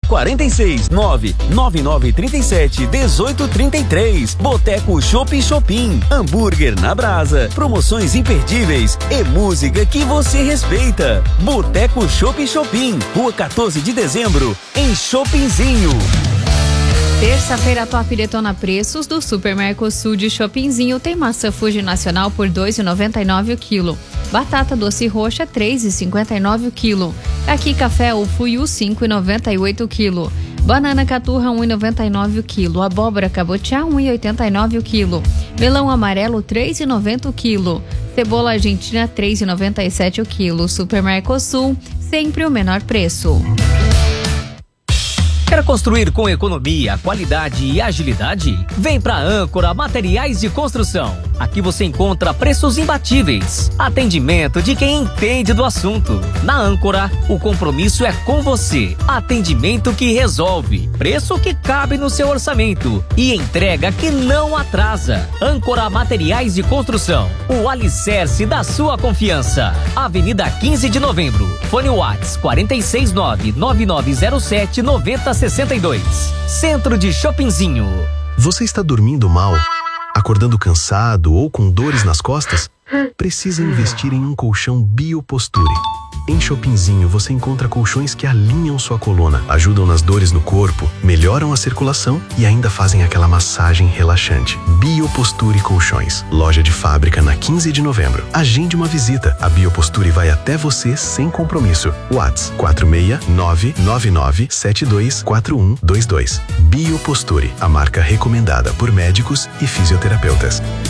46 99937 1833. Boteco Chopp Chopin. Hambúrguer na brasa. Promoções imperdíveis e música que você respeita. Boteco Chopp Chopin. Rua 14 de dezembro, em Chopinzinho. Terça-feira top detona preços do Super Mercosul de Chopinzinho. Tem maçã Fuji Nacional por R$ 2,99 o quilo. Batata doce roxa R$ 3,59 o quilo. Aqui café ou Fuyu R$ 5,98 o quilo. Banana caturra R$ 1,99 o quilo. Abóbora cabotiá R$ 1,89 o quilo. Melão amarelo R$ 3,90 o quilo. Cebola argentina R$ 3,97 o quilo. Super Mercosul, sempre o menor preço. Quer construir com economia, qualidade e agilidade? Vem para Âncora Materiais de Construção. Aqui você encontra preços imbatíveis, atendimento de quem entende do assunto. Na Âncora, o compromisso é com você. Atendimento que resolve, preço que cabe no seu orçamento e entrega que não atrasa. Âncora Materiais de Construção, o alicerce da sua confiança. Avenida 15 de Novembro. Fone WhatsApp 469-9907-9062. Centro de Chopinzinho. Você está dormindo mal? Acordando cansado ou com dores nas costas? Precisa investir em um colchão Bioposture. Em Chopinzinho você encontra colchões que alinham sua coluna, ajudam nas dores no corpo, melhoram a circulação e ainda fazem aquela massagem relaxante. Bioposture Colchões. Loja de fábrica na 15 de novembro. Agende uma visita. A Bioposture vai até você sem compromisso. WhatsApp 46999724122. Bioposture, a marca recomendada por médicos e fisioterapeutas.